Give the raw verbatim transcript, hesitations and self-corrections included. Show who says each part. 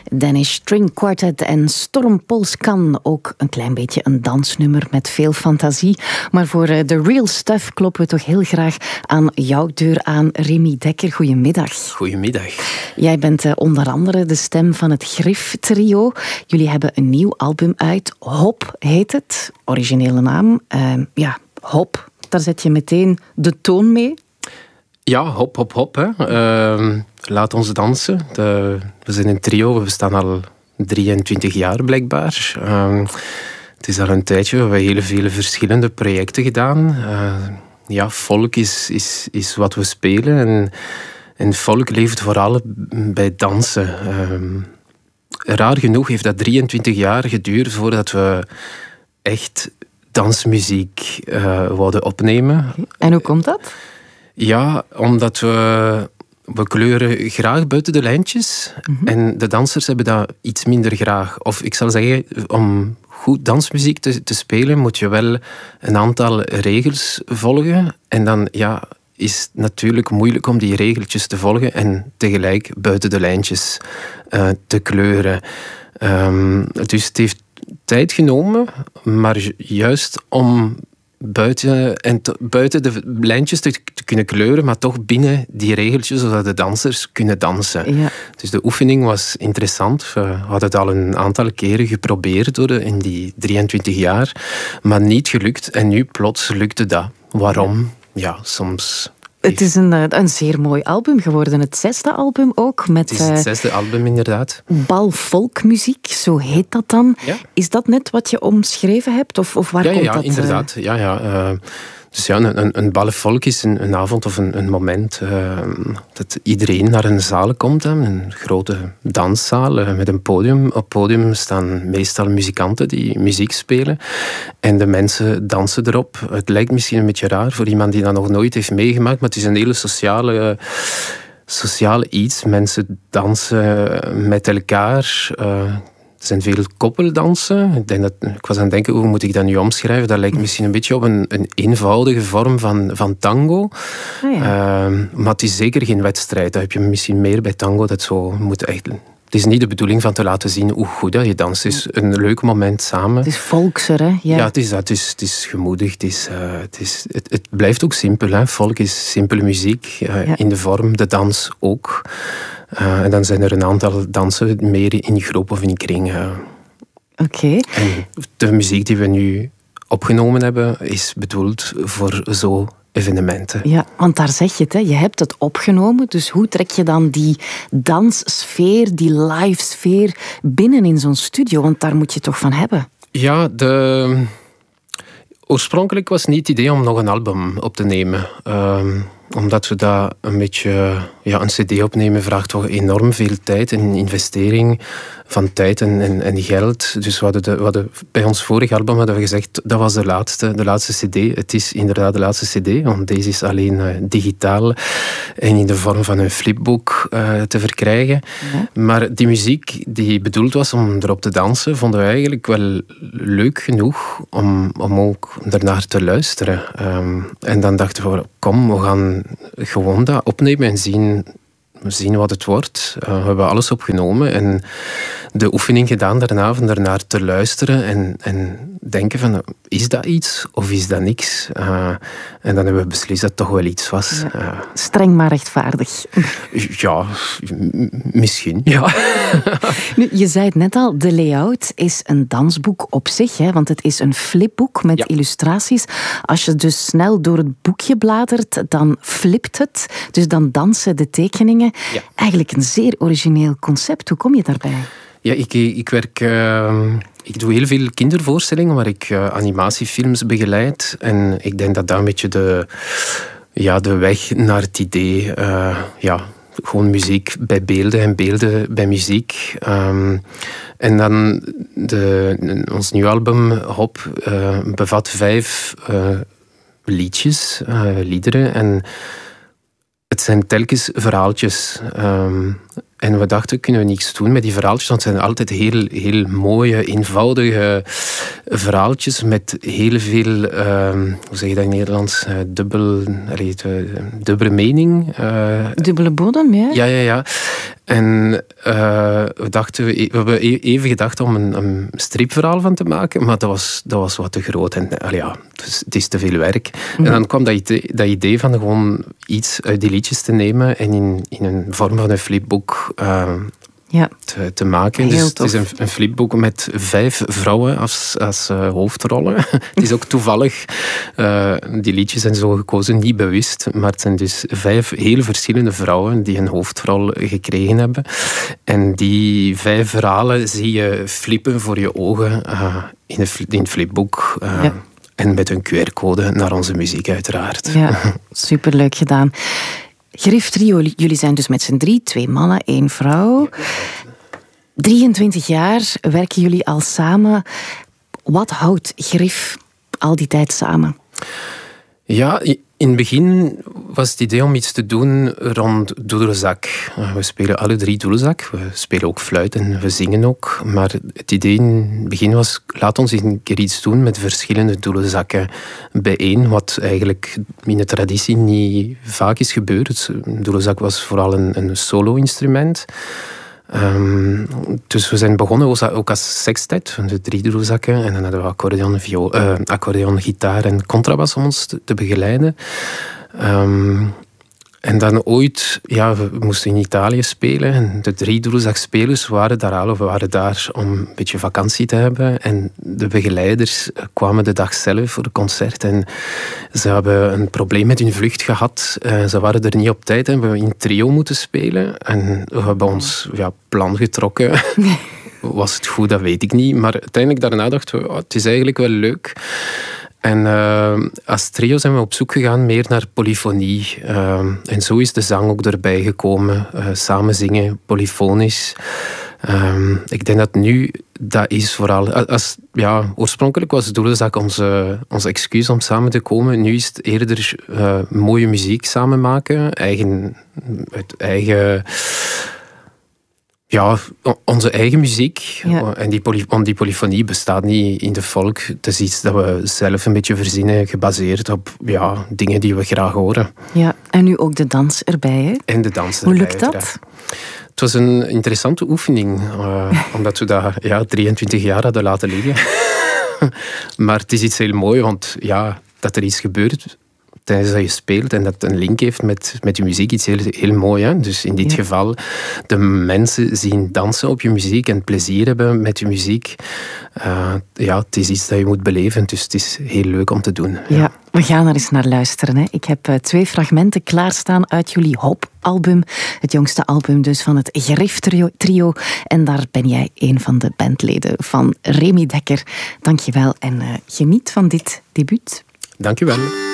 Speaker 1: Danish String Quartet en Storm Polskan. Ook een klein beetje een dansnummer met veel fantasie. Maar voor de real stuff kloppen we toch heel graag aan jouw deur aan. Remy Dekker, goedemiddag.
Speaker 2: Goedemiddag.
Speaker 1: Jij bent uh, onder andere de stem van het Grif-trio. Jullie hebben een nieuw album uit. Hop heet het. Originele naam. Uh, ja, Hop. Daar zet je meteen de toon mee.
Speaker 2: Ja, hop, hop, hop. Hè. Uh, laat ons dansen. De, we zijn een trio, we bestaan al drieëntwintig jaar blijkbaar. Uh, het is al een tijdje, we hebben heel veel verschillende projecten gedaan. Uh, ja, folk is, is, is wat we spelen. En, en folk leeft vooral bij dansen. Uh, raar genoeg heeft dat drieëntwintig jaar geduurd voordat we echt dansmuziek uh, wouden opnemen.
Speaker 1: En hoe komt dat?
Speaker 2: Ja, omdat we, we kleuren graag buiten de lijntjes. Mm-hmm. En de dansers hebben dat iets minder graag. Of ik zal zeggen, om goed dansmuziek te, te spelen moet je wel een aantal regels volgen. En dan ja, is het natuurlijk moeilijk om die regeltjes te volgen en tegelijk buiten de lijntjes uh, te kleuren. Um, dus het heeft tijd genomen, maar juist om buiten, en te, buiten de lijntjes te, te kunnen kleuren, maar toch binnen die regeltjes, zodat de dansers kunnen dansen. Ja. Dus de oefening was interessant. We hadden het al een aantal keren geprobeerd door de, in die drieëntwintig jaar, maar niet gelukt. En nu plots lukte dat. Waarom? Ja, soms...
Speaker 1: Het is een, een zeer mooi album geworden. Het zesde album ook. Met,
Speaker 2: het is het zesde album, inderdaad.
Speaker 1: Balfolkmuziek, zo heet dat dan. Ja. Is dat net wat je omschreven hebt? Of, of waar
Speaker 2: ja,
Speaker 1: komt
Speaker 2: ja,
Speaker 1: dat?
Speaker 2: Inderdaad. Ja, ja. Uh, dus ja, een, een, een balfolk is een, een avond of een, een moment uh, dat iedereen naar een zaal komt. Hè, een grote danszaal uh, met een podium. Op het podium staan meestal muzikanten die muziek spelen. En de mensen dansen erop. Het lijkt misschien een beetje raar voor iemand die dat nog nooit heeft meegemaakt, maar het is een hele sociale... Uh, sociale iets. Mensen dansen met elkaar. Uh, Er zijn veel koppeldansen. Ik, denk dat, ik was aan het denken, hoe moet ik dat nu omschrijven? Dat lijkt misschien een beetje op een, een eenvoudige vorm van, van tango. Oh ja. uh, maar het is zeker geen wedstrijd. Dat heb je misschien meer bij tango. Dat zo moet echt... Het is niet de bedoeling van te laten zien hoe goed dat je danst. Het is een leuk moment samen.
Speaker 1: Het is volkser, hè? Ja,
Speaker 2: ja het, is, het, is, het is gemoedig. Het, is, uh, het, is, het, het blijft ook simpel. Hè? Volk is simpele muziek. Uh, ja. In de vorm, de dans ook. Uh, en dan zijn er een aantal dansen meer in groep of in kring. Uh.
Speaker 1: Oké. Okay.
Speaker 2: De muziek die we nu opgenomen hebben is bedoeld voor zo evenementen.
Speaker 1: Ja, want daar zeg je het, hè. Je hebt het opgenomen. Dus hoe trek je dan die danssfeer, die live sfeer binnen in zo'n studio? Want daar moet je toch van hebben?
Speaker 2: Ja, de... oorspronkelijk was niet het idee om nog een album op te nemen. Um, omdat we dat een beetje... Ja, een cd opnemen vraagt toch enorm veel tijd en investering van tijd en, en, en geld. Dus we hadden de, we hadden, bij ons vorige album hadden we gezegd, dat was de laatste, de laatste cd. Het is inderdaad de laatste cd, want deze is alleen uh, digitaal en in de vorm van een flipbook uh, te verkrijgen. Ja. Maar die muziek die bedoeld was om erop te dansen, vonden we eigenlijk wel leuk genoeg om, om ook ernaar te luisteren. Um, en dan dachten we, kom, we gaan gewoon dat opnemen en zien We zien wat het wordt. Uh, we hebben alles opgenomen en de oefening gedaan daarna van ernaar te luisteren en, en denken van, is dat iets of is dat niks? Uh, en dan hebben we beslist dat het toch wel iets was.
Speaker 1: Ja. Uh, Streng maar rechtvaardig.
Speaker 2: Ja, m- misschien, ja.
Speaker 1: Nu, je zei het net al, de layout is een dansboek op zich, hè, want het is een flipboek met ja. illustraties. Als je dus snel door het boekje bladert, dan flipt het. Dus dan dansen de tekeningen. Ja. Eigenlijk een zeer origineel concept. Hoe kom je daarbij?
Speaker 2: Ja, ik, ik werk... Uh, ik doe heel veel kindervoorstellingen waar ik uh, animatiefilms begeleid. En ik denk dat dat een beetje de, ja, de weg naar het idee... Uh, ja, gewoon muziek bij beelden en beelden bij muziek. Um, en dan de, ons nieuwe album, Hop, uh, bevat vijf uh, liedjes, uh, liederen. En het zijn telkens verhaaltjes. Um, En we dachten, kunnen we niets doen met die verhaaltjes? Want het zijn altijd heel, heel mooie, eenvoudige verhaaltjes met heel veel, uh, hoe zeg je dat in Nederlands? Uh, dubbel, allee, de, dubbele mening. Uh,
Speaker 1: Dubbele bodem, ja.
Speaker 2: Ja, ja, ja. En uh, we, dachten, we hebben even gedacht om een, een stripverhaal van te maken, maar dat was, dat was wat te groot. En allee, ja, het is, het is te veel werk. Mm. En dan kwam dat idee, dat idee van gewoon iets uit die liedjes te nemen en in, in een vorm van een flipboek uh, ja. te, te maken. Dus het is een, een flipboek met vijf vrouwen als, als uh, hoofdrollen. Het is ook toevallig, uh, die liedjes zijn zo gekozen, niet bewust, maar het zijn dus vijf heel verschillende vrouwen die een hoofdrol gekregen hebben. En die vijf verhalen zie je flippen voor je ogen uh, in, een, in het flipboek. Uh, ja. En met een Q R-code naar onze muziek uiteraard.
Speaker 1: Ja, superleuk gedaan. Grif Trio, jullie zijn dus met z'n drie, twee mannen, één vrouw. drieëntwintig jaar werken jullie al samen. Wat houdt Grif al die tijd samen?
Speaker 2: Ja, in het begin was het idee om iets te doen rond doedelzak. We spelen alle drie doedelzak. We spelen ook fluit en we zingen ook. Maar het idee in het begin was, laat ons een keer iets doen met verschillende doedelzakken bijeen. Wat eigenlijk in de traditie niet vaak is gebeurd. Doedelzak was vooral een, een solo-instrument. Um, dus we zijn begonnen ook als sextet, de drie doedelzakken. En dan hadden we accordeon, viool, uh, accordeon gitaar en contrabas om ons te, te begeleiden. Um, en dan ooit, ja, we moesten in Italië spelen. En de drie doedelzakspelers waren daar al, we waren daar om een beetje vakantie te hebben. En de begeleiders kwamen de dag zelf voor het concert. En ze hebben een probleem met hun vlucht gehad. Uh, ze waren er niet op tijd en we hebben in trio moeten spelen. En we hebben ons ja, plan getrokken. Was het goed, dat weet ik niet. Maar uiteindelijk daarna dachten we, oh, het is eigenlijk wel leuk. En uh, als trio zijn we op zoek gegaan meer naar polyfonie. Uh, en zo is de zang ook erbij gekomen. Uh, samen zingen, polyfonisch. Uh, ik denk dat nu, dat is vooral... Als, ja, oorspronkelijk was het doedelzak onze, onze excuus om samen te komen. Nu is het eerder uh, mooie muziek samen maken. Eigen... Het eigen Ja, onze eigen muziek. Ja. En die, poly, die polyfonie bestaat niet in de folk. Het is iets dat we zelf een beetje verzinnen, gebaseerd op ja, dingen die we graag horen.
Speaker 1: Ja, en nu ook de dans erbij, hè?
Speaker 2: En de dans
Speaker 1: erbij. Hoe lukt dat?
Speaker 2: Uiteraard. Het was een interessante oefening, uh, omdat we dat ja, drieëntwintig jaar hadden laten liggen. Maar het is iets heel moois, want ja, dat er iets gebeurt tijdens dat je speelt en dat een link heeft met, met je muziek, iets heel, heel mooi. Hè? Dus in dit ja. geval, de mensen zien dansen op je muziek en plezier hebben met je muziek. Uh, ja, het is iets dat je moet beleven, dus het is heel leuk om te doen.
Speaker 1: Ja, ja we gaan er eens naar luisteren. Hè. Ik heb uh, twee fragmenten klaarstaan uit jullie Hop-album. Het jongste album dus van het Grif Trio. En daar ben jij een van de bandleden van. Remy Dekker, dank je wel en uh, geniet van dit debuut.
Speaker 2: Dank je wel.